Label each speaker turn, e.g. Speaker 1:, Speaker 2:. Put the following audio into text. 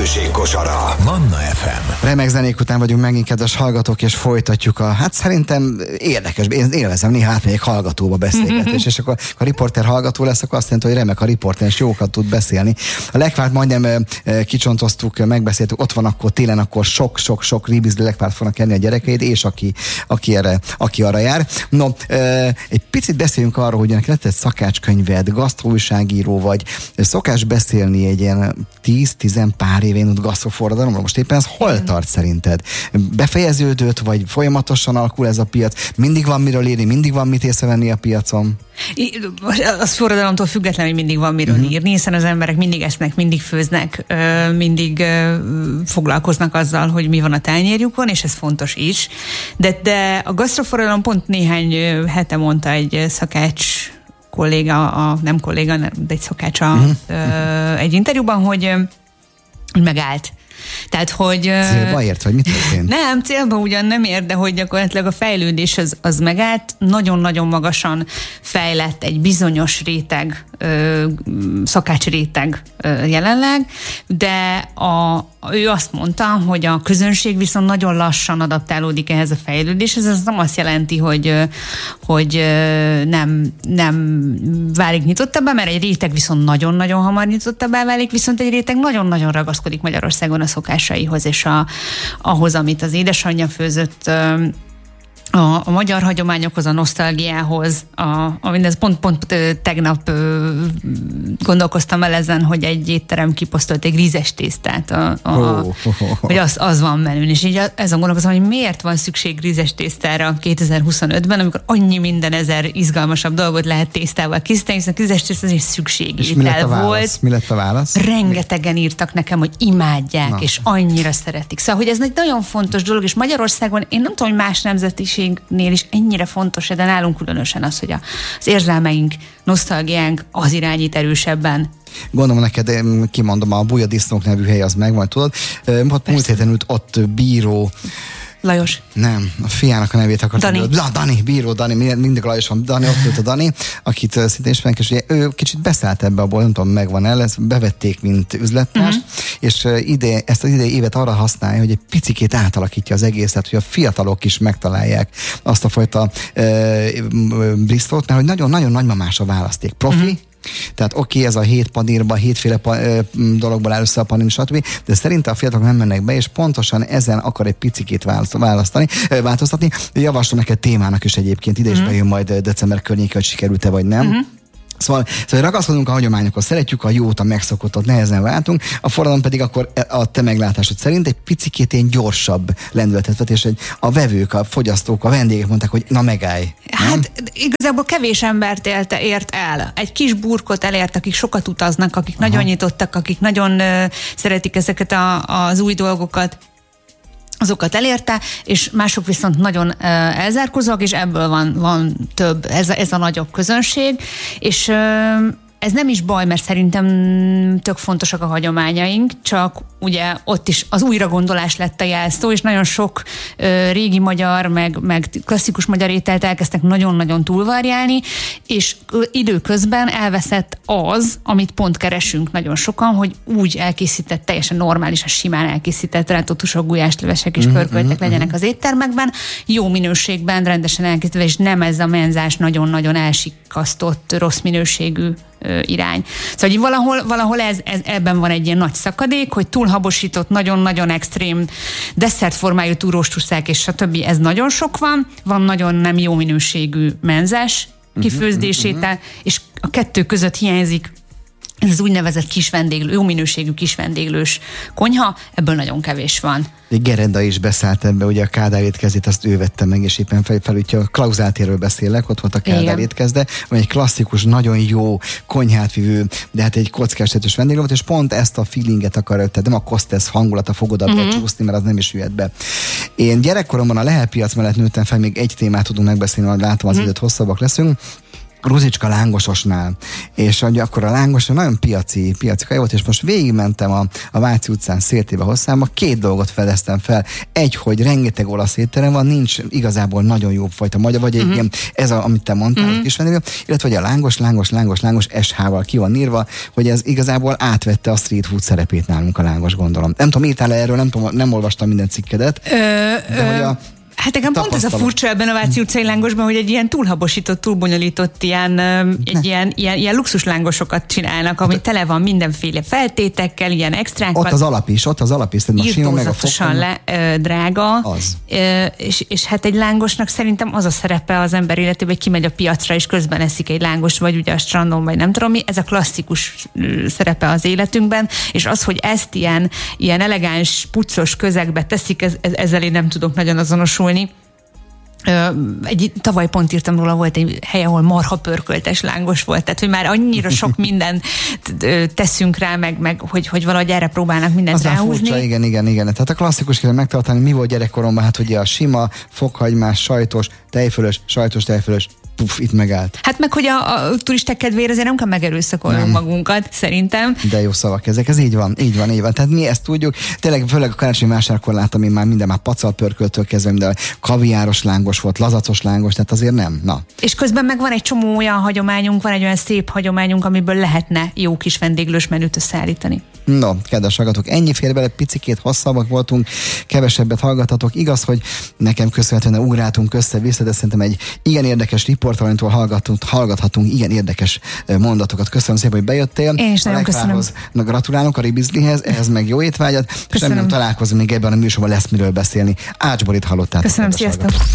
Speaker 1: minőségkosara. Manna FM.
Speaker 2: Remek zenék után vagyunk megint, kedves hallgatók, és folytatjuk hát szerintem érdekes, én élvezem néha átmegyek hallgatóba beszélgetés, és akkor a riporter hallgató lesz, akkor azt jelenti, hogy remek a riporter, és jókat tud beszélni. A lekvárt majdnem kicsontoztuk, megbeszéltük, ott van akkor télen, akkor sok ribizli lekvárt fognak enni a gyerekeid, és aki arra jár. No, egy picit beszéljünk arról, hogy ennek lett egy szakácskönyved, gasztroújságíró vagy, szokás beszélni egy ilyen 10 pár évén út gasztroforradalomról. Most éppen ez hol tart szerinted? Befejeződött, vagy folyamatosan alakul ez a piac? Mindig van miről írni, mindig van mit észrevenni a piacon?
Speaker 3: Az forradalomtól függetlenül, hogy mindig van miről írni, hiszen az emberek mindig esznek, mindig főznek, mindig foglalkoznak azzal, hogy mi van a tányérjukon, és ez fontos is. De a gasztroforradalom pont néhány hete mondta egy szakács kolléga, nem kolléga, de egy szakács egy interjúban, hogy megállt. Tehát, hogy...
Speaker 2: Célba ért, vagy mit történt?
Speaker 3: Nem, célba ugyan nem ért, de hogy gyakorlatilag a fejlődés az megállt, nagyon-nagyon magasan fejlett egy bizonyos réteg, szakácsréteg jelenleg, de ő azt mondta, hogy a közönség viszont nagyon lassan adaptálódik ehhez a fejlődéshez. Ez nem azt jelenti, hogy nem válik nyitottabbá, mert egy réteg viszont nagyon-nagyon hamar nyitottabbá válik, viszont egy réteg nagyon-nagyon ragaszkodik Magyarországon a szokásaihoz, és ahhoz, amit az édesanyja főzött, a magyar hagyományokhoz, a nosztalgiához, mindez pont tegnap gondolkoztam el ezen, hogy egy étterem kiposztolt egy rízes tésztát, hogy az van menün, és így ezen gondolkozom, hogy miért van szükség rízes tésztára 2025-ben, amikor annyi minden ezer izgalmasabb dolgot lehet tésztával készíteni, hiszen a rízes tészta az egy szükségétel volt.
Speaker 2: Mi lett a válasz?
Speaker 3: Rengetegen írtak nekem, hogy imádják, és annyira szeretik. Szóval, hogy ez egy nagyon fontos dolog, és Magyarországon én nem tudom, hogy más nemzetiség is ennyire fontos, de nálunk különösen az, hogy az érzelmeink, nosztalgiánk az irányít erősebben.
Speaker 2: Gondolom neked, kimondom, a Buja Disznók nevű hely az megvan, tudod. Múlt héten ült ott bíró.
Speaker 3: Lajos.
Speaker 2: Nem, a fiának a nevét akartam.
Speaker 3: Dani.
Speaker 2: Bíró Dani, mindig Lajos van. Dani, ott ült a Dani, akit szintén ismerünk, és ugye ő kicsit beszállt ebbe abból, nem tudom, megvan el, ezt bevették, mint üzlettárs, és ezt az idei évet arra használja, hogy egy picikét átalakítja az egészet, hogy a fiatalok is megtalálják azt a fajta brisztót, hogy nagyon-nagyon nagymamás a választék. Profi, tehát oké, ez a 7 panírba, 7-féle dologból áll össze a panír, stb. De szerintem a fiatalok nem mennek be, és pontosan ezen akar egy picikét változtatni. Javaslom neked témának is egyébként, ide is bejön majd december környékén, hogy sikerült-e vagy nem. Szóval ragaszkodunk a hagyományokhoz, szeretjük a jót, a megszokottat, nehezen váltunk, a forradalom pedig akkor a te meglátásod szerint egy picikét ilyen gyorsabb lendületet vett, és a vevők, a fogyasztók, a vendégek mondták, hogy na megállj.
Speaker 3: Hát igazából kevés embert ért el. Egy kis burkot elért, akik sokat utaznak, akik nagyon nyitottak, akik nagyon szeretik ezeket az új dolgokat, azokat elérte, és mások viszont nagyon elzárkózóak, és ebből van több, ez a nagyobb közönség, és ez nem is baj, mert szerintem tök fontosak a hagyományaink, csak ugye ott is az újragondolás lett a jelszó, és nagyon sok régi magyar, meg klasszikus magyar ételt elkezdtek nagyon-nagyon túlvarjálni, és időközben elveszett az, amit pont keresünk nagyon sokan, hogy úgy elkészített, teljesen normálisan, simán elkészített rántott gulyáslevesek és pörköltek legyenek az éttermekben, jó minőségben, rendesen elkészítve, és nem ez a menzás nagyon-nagyon elsikasztott, rossz minőségű irány. Szóval valahol ebben van egy ilyen nagy szakadék, hogy túlhabosított, nagyon-nagyon extrém desszertformájú túróstusszák és stb. Ez nagyon sok van nagyon nem jó minőségű menzás kifőzdésétel, és a kettő között hiányzik ez az úgynevezett kisvendéglő, jó minőségű kisvendéglős konyha, ebből nagyon kevés van.
Speaker 2: Gerenda is beszállt ebbe, ugye a Kádár étkezdét, azt ő vette meg, és éppen felújtja, a Klauzáltérről beszélek, ott volt a Kádár étkezde, vagy egy klasszikus, nagyon jó konyhát vívő, de hát egy kockástetős vendéglő volt, és pont ezt a feelinget akarja, tehát nem a Kostesz hangulata fogod abba csúszni, mert az nem is jöhet be. Én gyerekkoromban a Lehel piac mellett nőttem fel, még egy témát tudunk megbeszélni, mert látom az időt, hosszabbak leszünk. Ruzicska lángososnál, és akkor a lángos nagyon piaci kaja volt, és most végigmentem a Váci utcán széltébe hosszába, 2 dolgot fedeztem fel. Egy, hogy rengeteg olasz étterem van, nincs igazából nagyon jó fajta magyar, vagy egy ilyen, ez amit te mondtál, a kis vendégül, illetve hogy a lángos SH-val ki van írva, hogy ez igazából átvette a street food szerepét nálunk a lángos, gondolom. Nem tudom, írtál erről, nem olvastam minden cikkedet, de hogy
Speaker 3: hát nekem pont ez a furcsa ebben a Váci utcai lángosban, hogy egy ilyen túlhabosított, túlbonyolított ilyen luxuslángosokat csinálnak, ami tele van mindenféle feltétekkel, ilyen extrákkal.
Speaker 2: Ott az alap is, szerintem a sima meg a
Speaker 3: fokon. Drága.
Speaker 2: Az.
Speaker 3: És hát egy lángosnak szerintem az a szerepe az ember életében, hogy kimegy a piacra, és közben eszik egy lángos, vagy ugye a strandon, vagy nem tudom mi. Ez a klasszikus szerepe az életünkben, és az, hogy ezt ilyen elegáns, puccos közegbe teszik, ezzel én nem tudok nagyon azonosulni. Tavaly pont írtam róla, volt egy hely, ahol marha pörköltes lángos volt, tehát hogy már annyira sok mindent teszünk rá, meg hogy valahogy erre próbálnak mindent ráhúzni.
Speaker 2: Furcsa, igen. Tehát a klasszikus kell megtartani, mi volt gyerekkoromban, hát ugye a sima, fokhagymás, sajtos, tejfölös, itt megállt.
Speaker 3: Hát meg, hogy a turisták kedvére azért nem kell megerőszakolnunk magunkat, szerintem.
Speaker 2: De jó szavak ezek, ez így van. Tehát mi ezt tudjuk. Tényleg főleg a karácsonyi vásárkor láttam én minden már pacalpörköltől kezdve, de kaviáros lángos volt, lazacos lángos, tehát azért nem. Na.
Speaker 3: És közben meg van egy csomó olyan hagyományunk, van egy olyan szép hagyományunk, amiből lehetne jó kis vendéglős menüt összeállítani.
Speaker 2: No, kedves hallgatók, ennyi fér bele, picikét hosszabbak voltunk, kevesebbet hallgatatok. Igaz, hogy nekem köszönhetően ugráltunk össze-vissza, de szerintem egy igen érdekes riportalanytól hallgathatunk igen érdekes mondatokat. Köszönöm szépen, hogy bejöttél.
Speaker 3: Én is nagyon köszönöm.
Speaker 2: Gratulálunk a Ribizlihez, ehhez meg jó étvágyat. És remélem találkozunk még ebben a műsorban, lesz miről beszélni. Ács Borit hallottátok.
Speaker 3: Köszönöm, sziasztok.